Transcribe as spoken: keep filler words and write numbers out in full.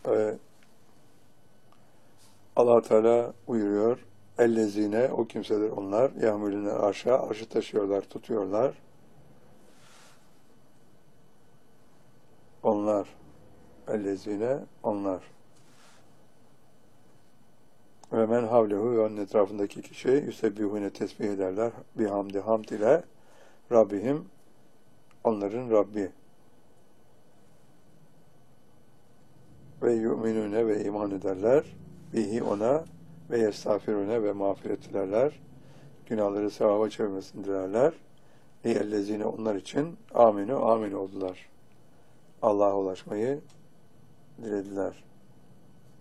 Ee, Allah Teala buyuruyor. Ellezine, o kimseler onlar, yahmülüne arşa, arşı taşıyorlar, tutuyorlar. Onlar, ellezine, onlar. Ve men havlehu, ve onun etrafındaki kişi yüsebbihune, tesbih ederler bihamdi, hamd ile Rabbihim, onların Rabbi. Ve yu'minune, ve iman ederler bihi, ona, ve yestağfirune, ve mağfiret dilerler. Günahları sevaba çevirmesini dilerler. Ellezine, onlar için aminu, amin oldular. Allah'a ulaşmayı dilediler.